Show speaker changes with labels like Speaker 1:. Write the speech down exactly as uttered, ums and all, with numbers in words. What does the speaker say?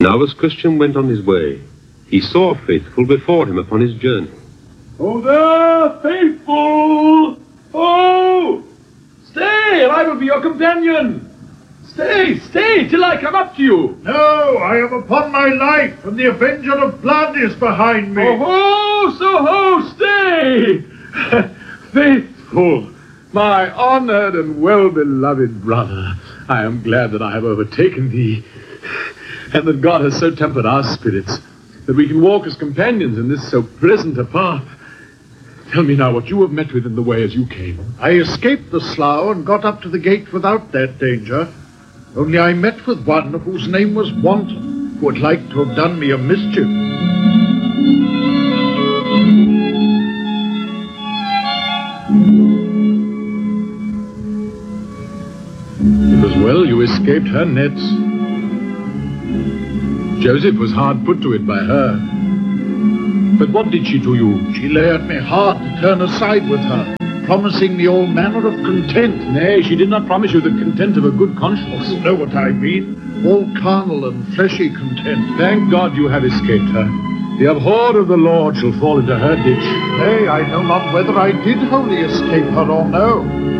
Speaker 1: Now as Christian went on his way, he saw Faithful before him upon his journey.
Speaker 2: Oh there, Faithful! Oh! Stay, and I will be your companion. Stay, stay, till I come up to you.
Speaker 3: No, I am upon my life, and the Avenger of Blood is behind me.
Speaker 2: Oh, ho, so ho, stay! Faithful, my honored and well-beloved brother, I am glad that I have overtaken thee, and that God has so tempered our spirits that we can walk as companions in this so pleasant a path. Tell me now what you have met with in the way as you came.
Speaker 3: I escaped the slough and got up to the gate without that danger. Only I met with one whose name was Wanton, who would like to have done me a mischief.
Speaker 2: It was well you escaped her nets. Joseph was hard put to it by her. But what did she to you?
Speaker 3: She lay at me hard to turn aside with her, promising me all manner of content.
Speaker 2: Nay, she did not promise you the content of a good conscience.
Speaker 3: You know what I mean? All carnal and fleshy content.
Speaker 2: Thank God you have escaped her. The abhorred of the Lord shall fall into her ditch.
Speaker 3: Nay, I know not whether I did wholly escape her or no.